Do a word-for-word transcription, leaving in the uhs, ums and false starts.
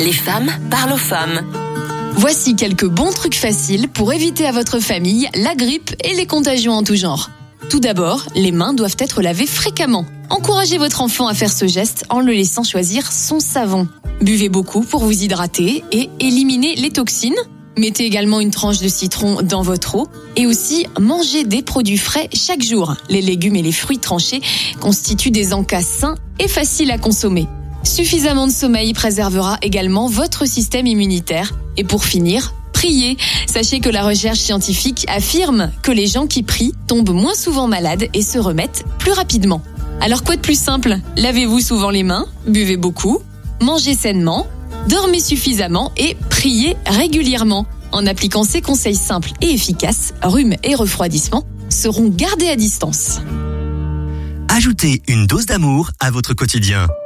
Les femmes parlent aux femmes. Voici quelques bons trucs faciles pour éviter à votre famille la grippe et les contagions en tout genre. Tout d'abord, les mains doivent être lavées fréquemment. Encouragez votre enfant à faire ce geste en le laissant choisir son savon. Buvez beaucoup pour vous hydrater et éliminer les toxines. Mettez également une tranche de citron dans votre eau et aussi mangez des produits frais chaque jour. Les légumes et les fruits tranchés constituent des encas sains et faciles à consommer. Suffisamment de sommeil préservera également votre système immunitaire. Et pour finir, priez. Sachez que la recherche scientifique affirme que les gens qui prient tombent moins souvent malades et se remettent plus rapidement. Alors quoi de plus simple ? Lavez-vous souvent les mains, buvez beaucoup, mangez sainement, dormez suffisamment et priez régulièrement. En appliquant ces conseils simples et efficaces, rhume et refroidissement seront gardés à distance. Ajoutez une dose d'amour à votre quotidien.